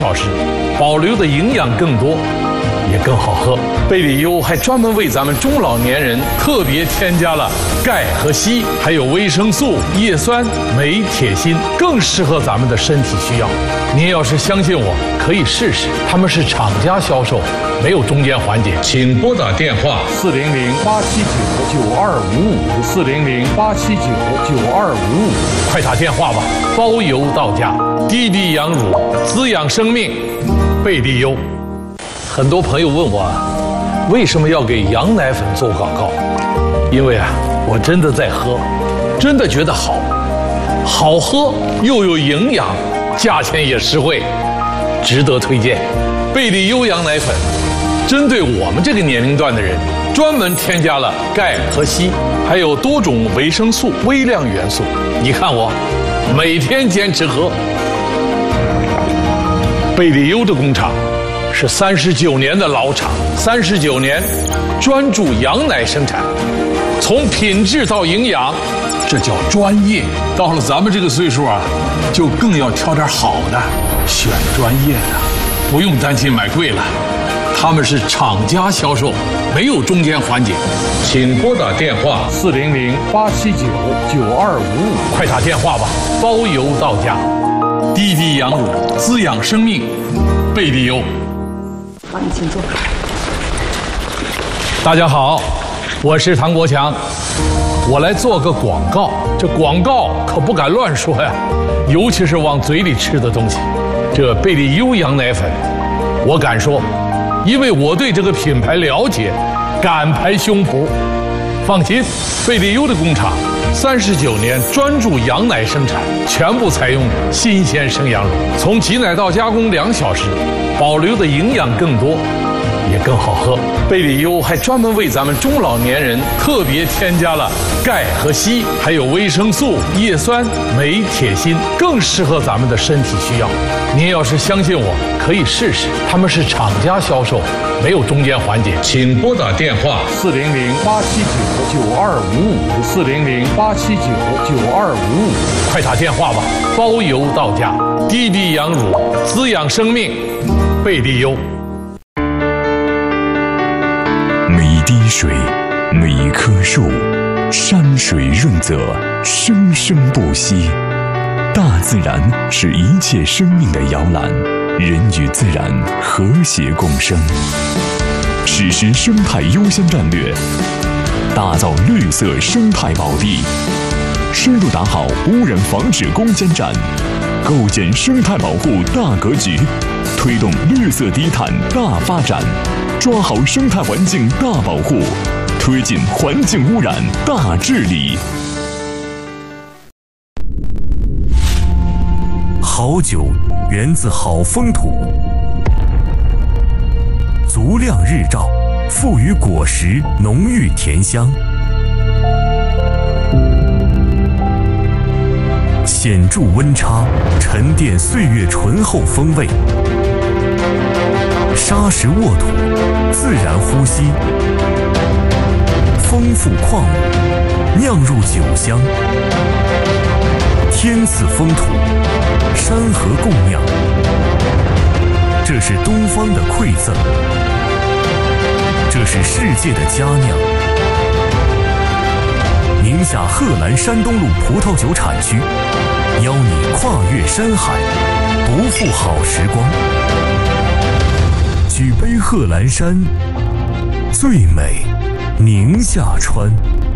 小时，保留的营养更多，也更好喝。贝里优还专门为咱们中老年人特别添加了钙和硒，还有维生素、叶酸、镁、铁、锌，更适合咱们的身体需要。您要是相信我，可以试试。他们是厂家销售，没有中间环节。请拨打电话400-879-9255，400-879-9255，快打电话吧，包邮到家。滴滴羊乳，滋养生命，贝利优。很多朋友问我，为什么要给羊奶粉做广告？因为我真的在喝，真的觉得好喝又有营养，价钱也实惠，值得推荐。贝利优羊奶粉针对我们这个年龄段的人，专门添加了钙和硒，还有多种维生素、微量元素。你看我每天坚持喝。贝利优的工厂是39年的老厂，39年专注羊奶生产，从品质到营养，这叫专业。到了咱们这个岁数就更要挑点好的，选专业的，不用担心买贵了。他们是厂家销售，没有中间环节。请拨打电话400-879-9255，快打电话吧，包邮到家。滴滴羊乳，滋养生命，贝利优。 好，你请坐。 大家好，我是唐国强，我来做个广告。这广告可不敢乱说呀，尤其是往嘴里吃的东西。这贝利优羊奶粉，我敢说，因为我对这个品牌了解，敢拍胸脯。放心，贝利优的工厂39年专注羊奶生产，全部采用新鲜生羊乳，从挤奶到加工2小时，保留的营养更多，也更好喝。贝利优还专门为咱们中老年人特别添加了钙和硒，还有维生素、叶酸、镁、铁、锌，更适合咱们的身体需要。您要是相信我，可以试试。他们是厂家销售，没有中间环节。请拨打电话400-879-9255，400-879-9255，快打电话吧，包邮到家。滴滴羊乳，滋养生命，贝利优。 每一滴水，每一棵树，山水润泽，生生不息。大自然是一切生命的摇篮，人与自然和谐共生。实施生态优先战略，打造绿色生态宝地，深入打好污染防治攻坚战，构建生态保护大格局，推动绿色低碳大发展，抓好生态环境大保护，推进环境污染大治理。好酒源自好风土，足量日照赋予果实浓郁甜香，显著温差沉淀岁月醇厚风味，砂石沃土自然呼吸，丰富矿物酿入酒香，天赐风土，山河共酿，这是东方的馈赠，这是世界的佳酿。宁夏贺兰山东路葡萄酒产区，邀你跨越山海，不负好时光。举杯贺兰山，最美宁夏川。